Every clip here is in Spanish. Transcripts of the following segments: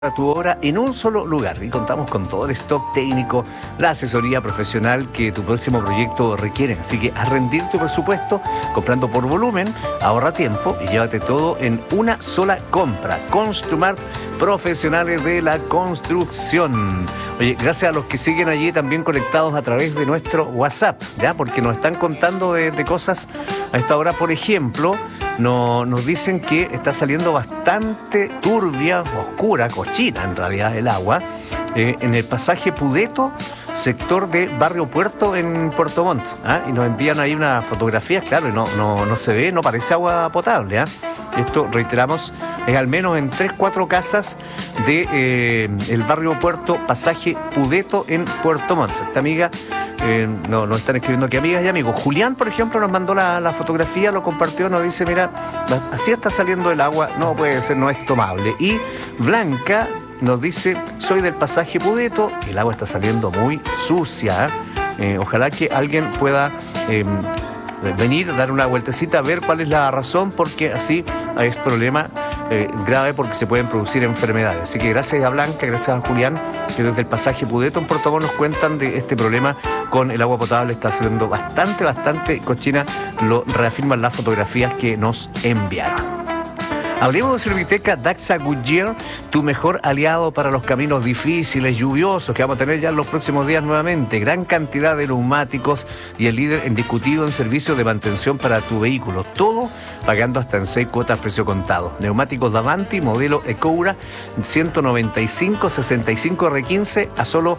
a tu obra en un solo lugar y contamos con todo el stock técnico, la asesoría profesional que tu próximo proyecto requiere. Así que a rendir tu presupuesto comprando por volumen, ahorra tiempo y llévate todo en una sola compra. Construmart, profesionales de la construcción. Oye, gracias a los que siguen allí también conectados a través de nuestro WhatsApp, ¿ya? Porque nos están contando de cosas a esta hora. Por ejemplo, nos dicen que está saliendo bastante turbia, oscura, cochina en realidad el agua, en el pasaje Pudeto, sector de Barrio Puerto en Puerto Montt, ¿ah? Y nos envían ahí unas fotografías, claro, y no se ve, no parece agua potable, ¿ah? Esto, reiteramos, es al menos en 3-4 casas de el Barrio Puerto, pasaje Pudeto en Puerto Montt. Esta amiga, nos están escribiendo aquí, amigas y amigos. Julián, por ejemplo, nos mandó la fotografía, lo compartió, nos dice, mira, así está saliendo el agua, no puede ser, no es tomable. Y Blanca nos dice, soy del pasaje Pudeto, el agua está saliendo muy sucia. Ojalá que alguien pueda venir, dar una vueltecita, a ver cuál es la razón, porque así es problema grave, porque se pueden producir enfermedades. Así que gracias a Blanca, gracias a Julián, que desde el pasaje Pudeto en Puerto Montt nos cuentan de este problema con el agua potable. Está siendo bastante cochina, lo reafirman las fotografías que nos enviaron. Hablemos de Serviteca Daxa Goodyear, tu mejor aliado para los caminos difíciles, lluviosos, que vamos a tener ya en los próximos días nuevamente. Gran cantidad de neumáticos y el líder indiscutido en servicio de mantención para tu vehículo. Todo pagando hasta en 6 cuotas precio contado. Neumáticos Davanti, modelo Ecoura, 195-65 R15 a solo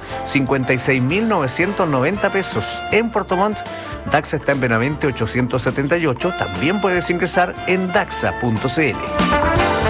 56.990 pesos. En Puerto Montt, Daxa está en Benavente 878. También puedes ingresar en daxa.cl.